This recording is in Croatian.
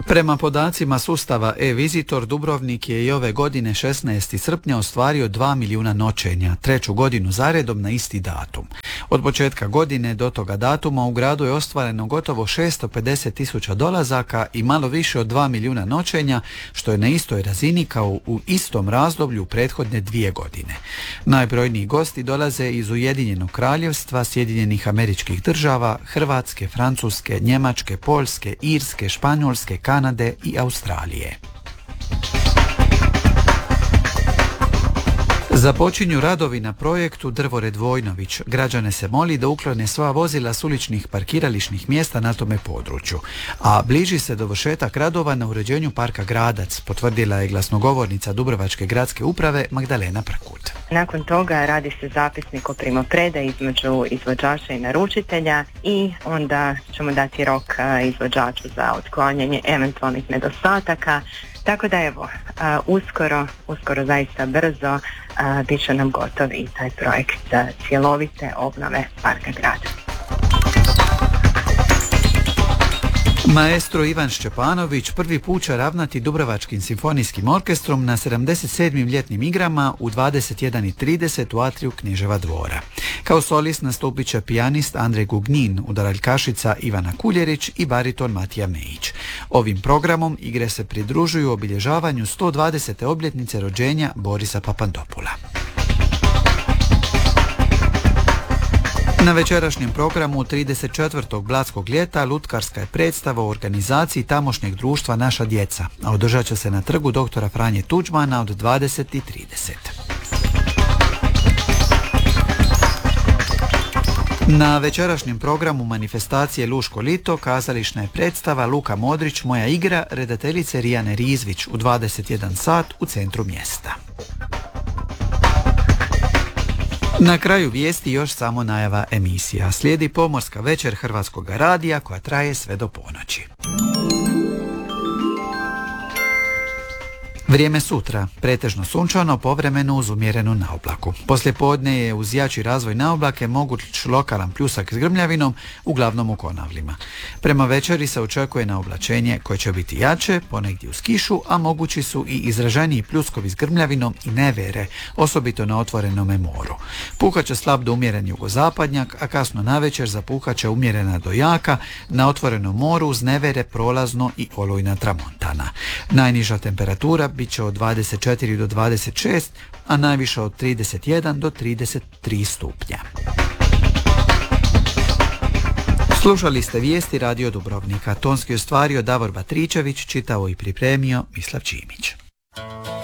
Prema podacima sustava e-Visitor, Dubrovnik je i ove godine 16. srpnja ostvario 2 milijuna noćenja, treću godinu zaredom na isti datum. Od početka godine do toga datuma u gradu je ostvareno gotovo 650.000 dolazaka i malo više od 2 milijuna noćenja, što je na istoj razini kao u istom razdoblju prethodne 2 godine. Najbrojniji gosti dolaze iz Ujedinjenog Kraljevstva, Sjedinjenih Američkih Država, Hrvatske, Francuske, Njemačke, Poljske, Irske, Španjolske, Kanade i Australije. Započinju radovi na projektu Drvored Vojnović. Građane se moli da uklone sva vozila s uličnih parkirališnih mjesta na tome području. A bliži se dovršetak radova na uređenju parka Gradac, potvrdila je glasnogovornica Dubrovačke gradske uprave Magdalena Prkut. Nakon toga radi se zapisnik o primopredaji između izvođača i naručitelja i onda ćemo dati rok izvođaču za otklanjanje eventualnih nedostataka. Tako da evo, uskoro zaista brzo bit će nam gotov i taj projekt cjelovite obnove parka Gradac. Maestro Ivan Šćepanović prvi put će ravnati Dubrovačkim simfonijskim orkestrom na 77. ljetnim igrama u 21:30 u atriju Knježeva dvora. Kao solist nastupit će pijanist Andrej Gugnin, udaraljkašica Ivana Kuljerić i bariton Matija Mejić. Ovim programom igre se pridružuju obilježavanju 120. obljetnice rođenja Borisa Papandopula. Na večerašnjem programu 34. Blatskog ljeta lutkarska je predstava u organizaciji tamošnjeg društva Naša djeca, a održat će se na trgu doktora Franje Tuđmana od 20:30. Na večerašnjem programu manifestacije Luško lito kazališna je predstava Luka Modrić, Moja igra, redateljice Rijane Rizvić u 21 sat u centru mjesta. Na kraju vijesti još samo najava emisija. Slijedi Pomorska večer Hrvatskog radija koja traje sve do ponoći. Vrijeme sutra, pretežno sunčano, povremeno uz umjerenu naoblaku. Poslijepodne je uz jači razvoj naoblake moguć lokalan pljusak s grmljavinom, uglavnom u Konavlima. Prema večeri se očekuje naoblačenje koje će biti jače, ponegdje uz kišu, a mogući su i izraženiji pljuskovi s grmljavinom i nevere, osobito na otvorenome moru. Puhat će slab do umjeren jugozapadnjak, a kasno navečer zapuhat će umjerena do jaka, na otvorenom moru uz nevere prolazno i olujna tramontana. Najniža temperatura bit će od 24 do 26, a najviše od 31 do 33 stupnja. Slušali ste vijesti Radio Dubrovnika. Tonski ostvario Davor Batričević, čitao i pripremio Mislav Čimić.